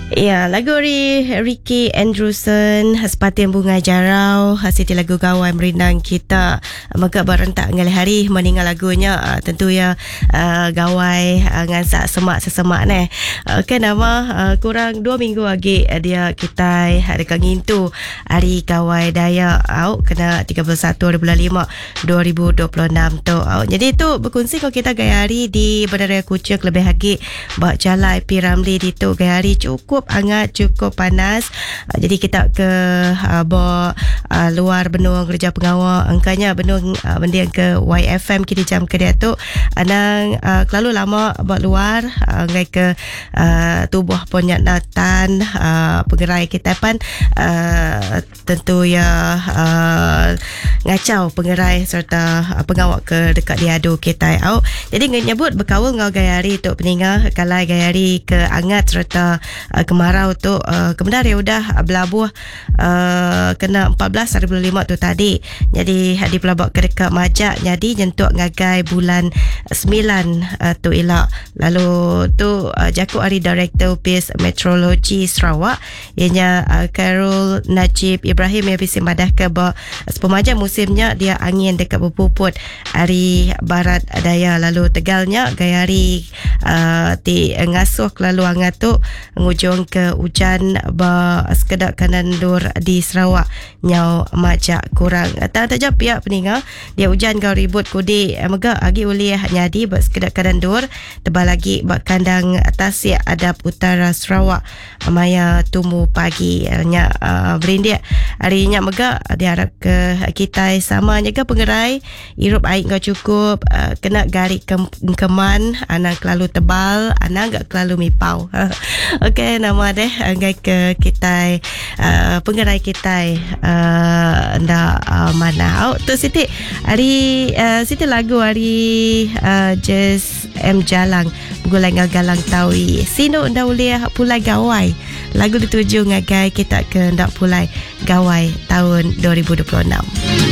Ya, lagu Ricky Andrewson, Sepatin Bunga Jarau, Siti lagu Gawai Merindang Kita. Maka berentak ngalih hari meninggal lagunya, tentu ya Gawai ngansak semak ni. Nama kurang 2 minggu lagi dia kita dekat ngintu Hari Gawai Dayak kena 31 bulan 5 2026 tu. Jadi tu berkongsi kalau kita gaya hari di Bandaraya Kuching lebih lagi buat jalan P. Ramlee di tu gaya hari cukup hangat, cukup panas. Jadi kita ke luar benung kerja pengawal angkanya benung benda ke YFM kini jam ke dia tu anang kelalu lama buat luar ngai ke tubuh penyatatan pengerai kita pan tentu ya ngacau pengerai serta pengawal ke dekat diadu kita jadi nyebut berkawal ngau gayari tu peninga kalai gayari ke angat serta kemarau tu kebenar ya udah belabuh kena 14 hari bulan 5 tu tadi. Jadi di pelabak ke dekat Majak jadi nyentuk ngagai bulan 9 tu elak. Lalu tu jakut hari Director Office Meteorologi Sarawak ianya Karul Najib Ibrahim yang bisa madah ke bahawa sepemaja musimnya dia angin dekat berpuput hari barat daya. Lalu tegalnya gaya hari ti ngasuh lalu angat tu ngujung ke hujan sekedar kanan dur di Sarawak nyau Majak kurang tak tajam pihak peninga dia hujan kau ribut kudi mega agi uliah nyadi buat sekedar kanan dur tebal lagi buat kandang atas ya adap utara Sarawak maya tumbuh pagi nya berindia harinya mega diharap ke kita sama jaga pengerai hirup air kau cukup kena garik keman anak kelalu tebal anak gak kelalu mipau. Okey nama deh anggai ke kita pengerai kita ndak mana tu Siti hari Siti lagu hari Jazz M Jalang gulai galang tawi sino ndak uliah pulai gawai lagu dituju ngagai kita ke ndak pulai gawai tahun 2026.